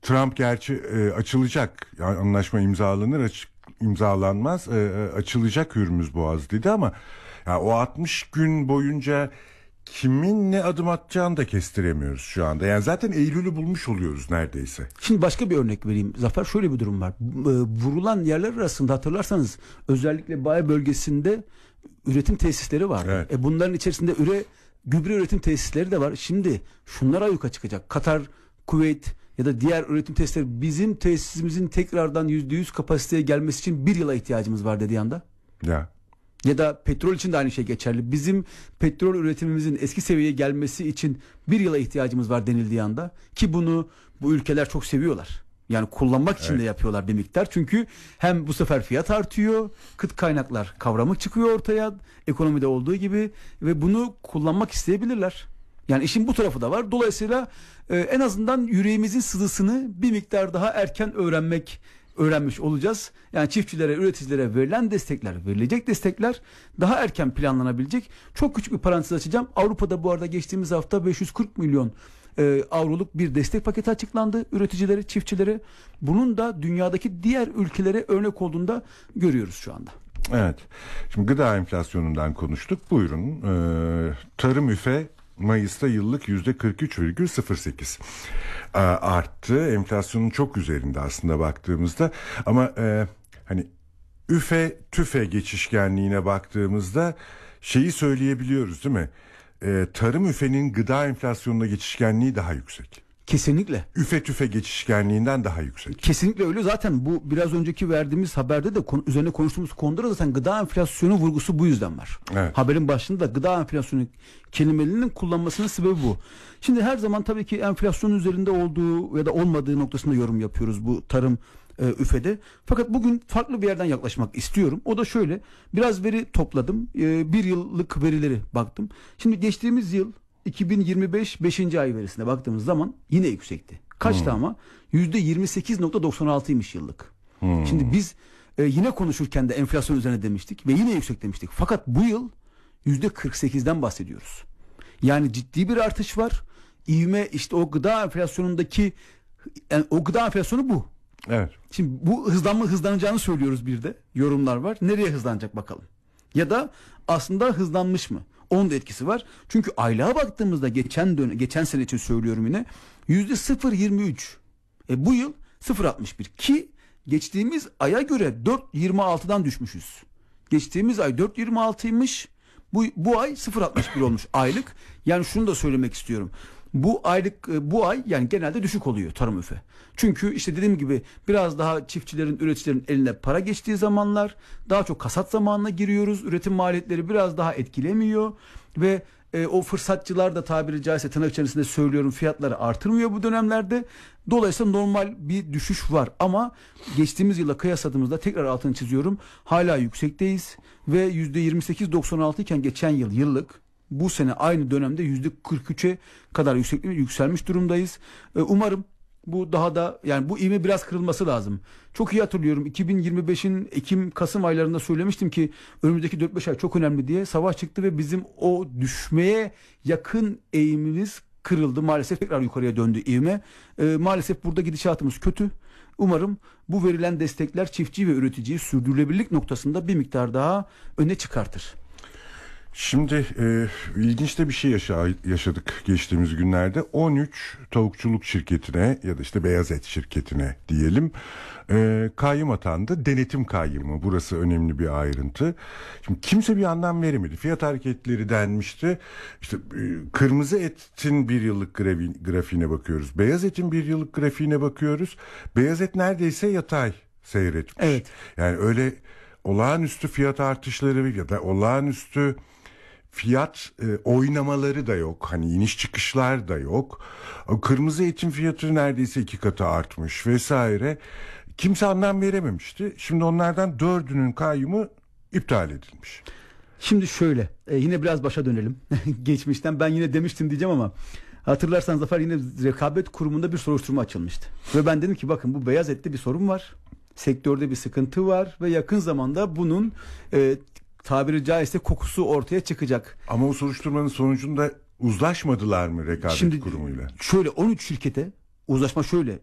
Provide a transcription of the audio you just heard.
Trump gerçi açılacak, yani anlaşma imzalanır imzalanmaz açılacak Hürmüz Boğazı dedi ama ya o 60 gün boyunca kimin ne adım atacağını da kestiremiyoruz şu anda. Yani zaten Eylül'ü bulmuş oluyoruz neredeyse. Şimdi başka bir örnek vereyim. Zafer, şöyle bir durum var. Vurulan yerler arasında hatırlarsanız özellikle Bay bölgesinde üretim tesisleri var. Evet. Bunların içerisinde gübre üretim tesisleri de var. Şimdi şunlar ayyuka çıkacak. Katar, Kuveyt ya da diğer üretim tesisleri, bizim tesisimizin tekrardan %100 kapasiteye gelmesi için bir yıla ihtiyacımız var dediği anda. Ya da petrol için de aynı şey geçerli. Bizim petrol üretimimizin eski seviyeye gelmesi için bir yıla ihtiyacımız var denildiği anda, ki bunu bu ülkeler çok seviyorlar. Yani kullanmak için de yapıyorlar bir miktar. Çünkü hem bu sefer fiyat artıyor, kıt kaynaklar kavramı çıkıyor ortaya, ekonomide olduğu gibi, ve bunu kullanmak isteyebilirler. Yani işin bu tarafı da var. Dolayısıyla en azından yüreğimizin sızısını bir miktar daha erken öğrenmiş olacağız. Yani çiftçilere, üreticilere verilecek destekler daha erken planlanabilecek. Çok küçük bir parantez açacağım. Avrupa'da bu arada geçtiğimiz hafta 540 milyon avroluk bir destek paketi açıklandı üreticilere, çiftçilere. Bunun da dünyadaki diğer ülkelere örnek olduğunu da görüyoruz şu anda. Evet. Şimdi gıda enflasyonundan konuştuk. Buyurun. Tarım üfe Mayıs'ta yıllık %43,08 arttı. Enflasyonun çok üzerinde aslında baktığımızda, ama hani üfe tüfe geçişkenliğine baktığımızda şeyi söyleyebiliyoruz değil mi? Tarım üfenin gıda enflasyonuna geçişkenliği daha yüksek. Kesinlikle. Üfe tüfe geçişkenliğinden daha yüksek. Kesinlikle öyle. Zaten bu biraz önceki verdiğimiz haberde de üzerine konuştuğumuz konuda da zaten gıda enflasyonu vurgusu bu yüzden var. Evet. Haberin başında da gıda enflasyonu kelimelerinin kullanmasının sebebi bu. Şimdi her zaman tabii ki enflasyonun üzerinde olduğu ya da olmadığı noktasında yorum yapıyoruz bu tarım üfede. Fakat bugün farklı bir yerden yaklaşmak istiyorum. O da şöyle. Biraz veri topladım. Bir yıllık verileri baktım. Şimdi geçtiğimiz yıl 2025 5. ay verisine baktığımız zaman yine yüksekti. Kaçtı ama? %28,96'ymış yıllık. Şimdi biz yine konuşurken de enflasyon üzerine demiştik ve yine yüksek demiştik. Fakat bu yıl %48'den bahsediyoruz. Yani ciddi bir artış var. İvme işte o gıda enflasyonundaki, yani o gıda enflasyonu bu. Evet. Şimdi bu hızlanacağını söylüyoruz, bir de yorumlar var. Nereye hızlanacak bakalım? Ya da aslında hızlanmış mı? Onun da etkisi var. Çünkü aylığa baktığımızda geçen sene için söylüyorum yine %0,23. Bu yıl 0,61 ki geçtiğimiz aya göre 4,26'dan düşmüşüz. Geçtiğimiz ay 4,26'ymış. Bu ay 0,61 olmuş aylık. Yani şunu da söylemek istiyorum. Bu ay yani genelde düşük oluyor tarım üfe. Çünkü işte dediğim gibi biraz daha çiftçilerin, üreticilerin eline para geçtiği zamanlar, daha çok hasat zamanına giriyoruz. Üretim maliyetleri biraz daha etkilemiyor ve o fırsatçılar da tabiri caizse tırnak içerisinde söylüyorum fiyatları artırmıyor bu dönemlerde. Dolayısıyla normal bir düşüş var ama geçtiğimiz yıla kıyasladığımızda, tekrar altını çiziyorum, hala yüksekteyiz ve %28,96 iken geçen yıllık, bu sene aynı dönemde %43'e kadar yükselmiş durumdayız. Umarım bu daha da, yani bu ivme biraz kırılması lazım. Çok iyi hatırlıyorum, 2025'in Ekim-Kasım aylarında söylemiştim ki önümüzdeki 4-5 ay çok önemli diye. Savaş çıktı ve bizim o düşmeye yakın eğimimiz kırıldı. Maalesef tekrar yukarıya döndü ivme. Maalesef burada gidişatımız kötü. Umarım bu verilen destekler çiftçi ve üreticiyi sürdürülebilirlik noktasında bir miktar daha öne çıkartır. Şimdi ilginç de bir şey yaşadık geçtiğimiz günlerde. 13 tavukçuluk şirketine ya da işte beyaz et şirketine diyelim kayyum atandı. Denetim kayyumu. Burası önemli bir ayrıntı. Şimdi kimse bir anlam veremedi. Fiyat hareketleri denmişti. İşte kırmızı etin bir yıllık grafiğine bakıyoruz. Beyaz etin bir yıllık grafiğine bakıyoruz. Beyaz et neredeyse yatay seyretmiş. Evet. Yani öyle olağanüstü fiyat artışları ya da olağanüstü fiyat oynamaları da yok. Hani iniş çıkışlar da yok. Kırmızı etin fiyatı neredeyse 2 katı artmış vesaire. Kimse anlam verememişti. Şimdi onlardan 4'ünün kayyumu iptal edilmiş. Şimdi şöyle, yine biraz başa dönelim. Geçmişten ben yine demiştim diyeceğim ama hatırlarsan Zafer, yine Rekabet Kurumu'nda bir soruşturma açılmıştı. Ve ben dedim ki bakın, bu beyaz ette bir sorun var. Sektörde bir sıkıntı var ve yakın zamanda bunun tabiri caizse kokusu ortaya çıkacak. Ama o soruşturmanın sonucunda uzlaşmadılar mı Rekabet Kurumu'yla? Şöyle 13 şirkete uzlaşma şöyle.